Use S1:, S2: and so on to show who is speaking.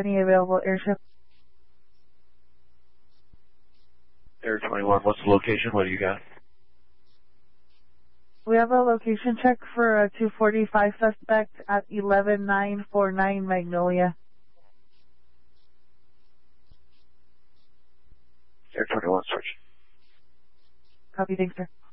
S1: any available airship.
S2: Air 21, what's the location? What do you got?
S1: We have a location check for a 245 suspect at 11949 Magnolia.
S2: Air 21, switch.
S1: Copy, thanks, sir.